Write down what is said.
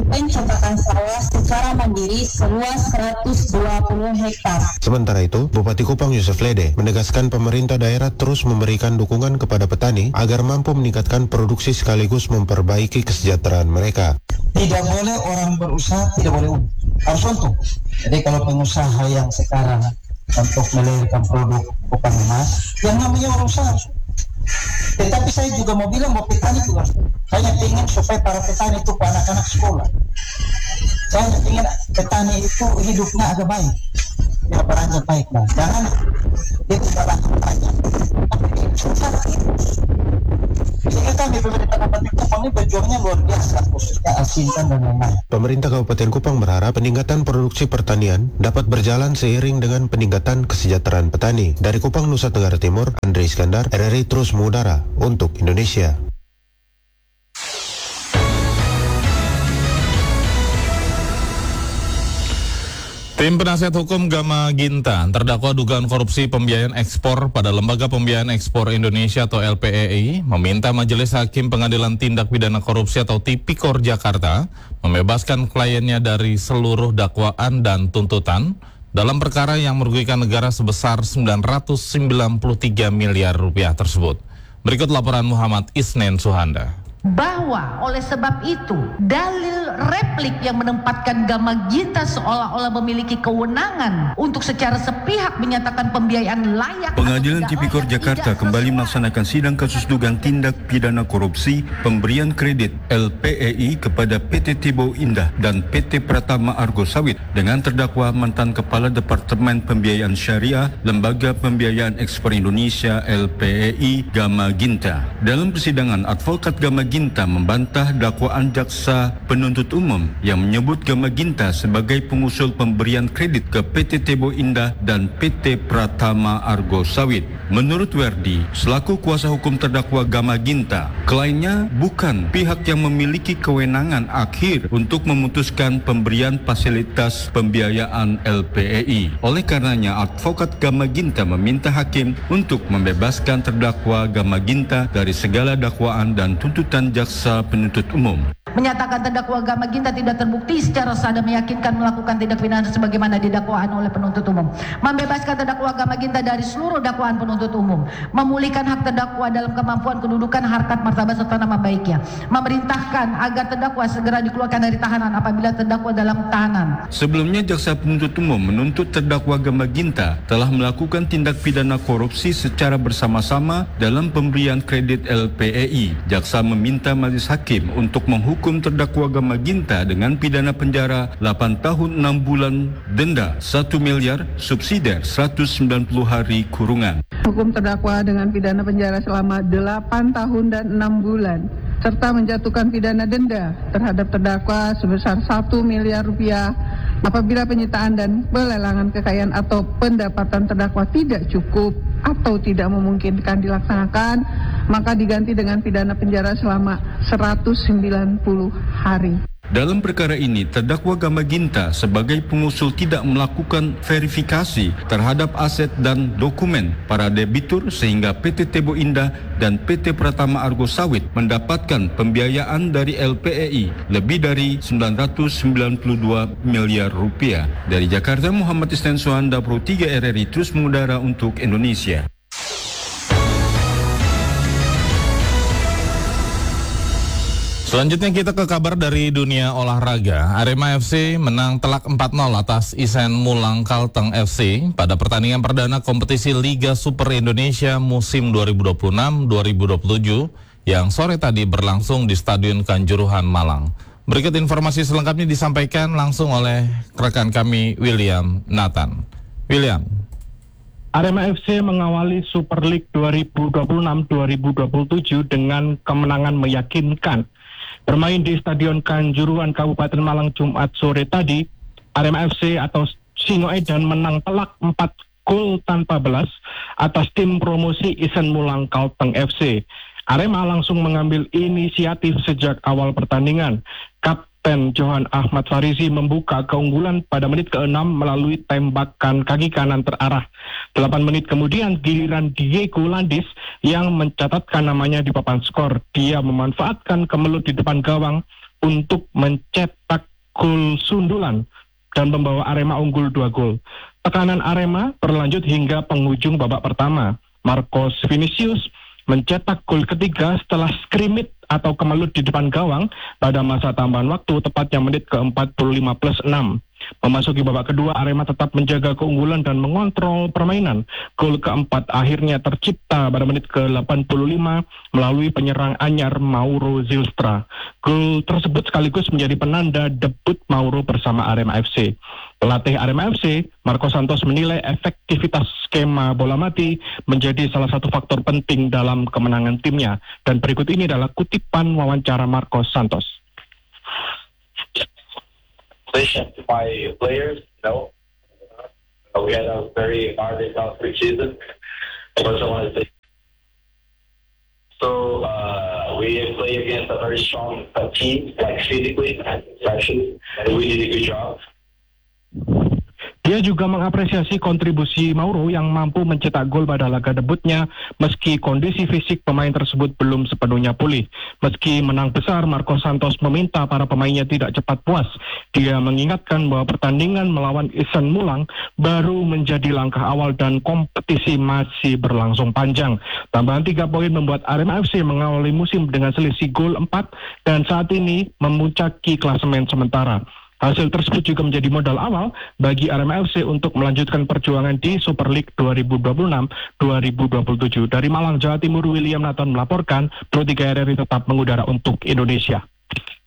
pencetakan sawah secara mandiri seluas 120 hektar. Sementara itu, Bupati Kupang Yusuf Lede menegaskan pemerintah daerah terus memberikan dukungan kepada petani agar mampu meningkatkan produksi sekaligus memperbaiki kesejahteraan mereka. Tidak boleh orang berusaha, tidak boleh harus untung. Jadi kalau pengusaha yang sekarang untuk melahirkan produk bukan emas, yang namanya orang usaha. Tetapi saya juga mau bilang bahwa petani juga, saya ingin supaya para petani itu anak-anak sekolah. Saya ingin petani itu hidupnya agak baik, ya beranjak baik lah. Jangan dia tidak langsung banyak, tapi susah. Sehingga kami pemerintah Kabupaten Kupang ini berjuangnya luar biasa, khususnya Asintan dan lain-lain. Pemerintah Kabupaten Kupang berharap peningkatan produksi pertanian dapat berjalan seiring dengan peningkatan kesejahteraan petani. Dari Kupang, Nusa Tenggara Timur, Andre Iskandar, RRI terus mengudara untuk Indonesia. Tim penasihat hukum Gama Ginta, terdakwa dugaan korupsi pembiayaan ekspor pada Lembaga Pembiayaan Ekspor Indonesia atau LPEI, meminta Majelis Hakim Pengadilan Tindak Pidana Korupsi atau Tipikor Jakarta membebaskan kliennya dari seluruh dakwaan dan tuntutan dalam perkara yang merugikan negara sebesar 993 miliar rupiah tersebut. Berikut laporan Muhammad Isnen Suhanda. Bahwa oleh sebab itu dalil replik yang menempatkan Gama Ginta seolah-olah memiliki kewenangan untuk secara sepihak menyatakan pembiayaan layak. Pengadilan Tipikor Jakarta kembali melaksanakan sidang kasus dugaan tindak pidana korupsi pemberian kredit LPEI kepada PT Tibo Indah dan PT Pratama Argo Sawit dengan terdakwa mantan Kepala Departemen Pembiayaan Syariah Lembaga Pembiayaan Ekspor Indonesia LPEI Gama Ginta. Dalam persidangan, advokat Gama Ginta membantah dakwaan jaksa penuntut umum yang menyebut Gama Ginta sebagai pengusul pemberian kredit ke PT Tebo Indah dan PT Pratama Argo Sawit. Menurut Werdi, selaku kuasa hukum terdakwa Gama Ginta, kliennya bukan pihak yang memiliki kewenangan akhir untuk memutuskan pemberian fasilitas pembiayaan LPEI. Oleh karenanya, advokat Gama Ginta meminta hakim untuk membebaskan terdakwa Gama Ginta dari segala dakwaan dan tuntutan jaksa penuntut umum. Menyatakan terdakwa Gama Ginta tidak terbukti secara sah dan meyakinkan melakukan tindak pidana sebagaimana didakwaan oleh penuntut umum. Membebaskan terdakwa Gama Ginta dari seluruh dakwaan penuntut umum. Memulihkan hak terdakwa dalam kemampuan kedudukan, harkat, martabat serta nama baiknya. Memerintahkan agar terdakwa segera dikeluarkan dari tahanan apabila terdakwa dalam tahanan. Sebelumnya, jaksa penuntut umum menuntut terdakwa Gama Ginta telah melakukan tindak pidana korupsi secara bersama-sama dalam pemberian kredit LPEI. Jaksa meminta majelis hakim untuk menghukum terdakwa Gama Ginta dengan pidana penjara 8 tahun 6 bulan, denda 1 miliar, subsidiar 190 hari kurungan. Hukum terdakwa dengan pidana penjara selama 8 tahun dan 6 bulan, serta menjatuhkan pidana denda terhadap terdakwa sebesar 1 miliar rupiah apabila penyitaan dan pelelangan kekayaan atau pendapatan terdakwa tidak cukup atau tidak memungkinkan dilaksanakan, maka diganti dengan pidana penjara selama 190 hari. Dalam perkara ini, terdakwa Gama Ginta sebagai pengusul tidak melakukan verifikasi terhadap aset dan dokumen para debitur sehingga PT Tebo Indah dan PT Pratama Argo Sawit mendapatkan pembiayaan dari LPEI lebih dari 992 miliar rupiah. Dari Jakarta, Muhammad Isnen Suhanda, Pro 3 RRI terus mengudara untuk Indonesia. Selanjutnya kita ke kabar dari dunia olahraga. Arema FC menang telak 4-0 atas Isen Mulang Kalteng FC pada pertandingan perdana kompetisi Liga Super Indonesia musim 2026-2027 yang sore tadi berlangsung di Stadion Kanjuruhan, Malang. Berikut informasi selengkapnya disampaikan langsung oleh rekan kami William Nathan. William. Arema FC mengawali Super League 2026-2027 dengan kemenangan meyakinkan. Bermain di Stadion Kanjuruhan Kabupaten Malang Jumat sore tadi, Arema FC atau Singoedan menang telak 4 gol tanpa belas atas tim promosi Isen Mulang Kalteng FC. Arema langsung mengambil inisiatif sejak awal pertandingan. Kapten Johan Ahmad Farizi membuka keunggulan pada menit ke-6 melalui tembakan kaki kanan terarah. 8 menit kemudian giliran Diego Landis yang mencatatkan namanya di papan skor. Dia memanfaatkan kemelut di depan gawang untuk mencetak gol sundulan dan membawa Arema unggul 2 gol. Tekanan Arema berlanjut hingga penghujung babak pertama. Marcos Vinicius mencetak gol ketiga setelah skrimmit atau kemelut di depan gawang pada masa tambahan waktu, tepatnya menit ke-45+6. Memasuki babak kedua, Arema tetap menjaga keunggulan dan mengontrol permainan. Gol keempat akhirnya tercipta pada menit ke-85 melalui penyerang anyar Mauro Zylstra. Gol tersebut sekaligus menjadi penanda debut Mauro bersama Arema FC. Pelatih Arema FC, Marco Santos, menilai efektivitas skema bola mati menjadi salah satu faktor penting dalam kemenangan timnya. Dan berikut ini adalah kutipan wawancara Marco Santos. My players, we had a very hard and tough preseason. First, I want to say, we play against a very strong team, like physically, especially, and we did a good job. Dia juga mengapresiasi kontribusi Mauro yang mampu mencetak gol pada laga debutnya meski kondisi fisik pemain tersebut belum sepenuhnya pulih. Meski menang besar, Marco Santos meminta para pemainnya tidak cepat puas. Dia mengingatkan bahwa pertandingan melawan Ihsan Mulang baru menjadi langkah awal dan kompetisi masih berlangsung panjang. Tambahan 3 poin membuat Arema FC mengawali musim dengan selisih gol 4 dan saat ini memuncaki klasemen sementara. Hasil tersebut juga menjadi modal awal bagi Arema FC untuk melanjutkan perjuangan di Super League 2026-2027. Dari Malang, Jawa Timur, William Nathan melaporkan, Pro 3 RRI tetap mengudara untuk Indonesia.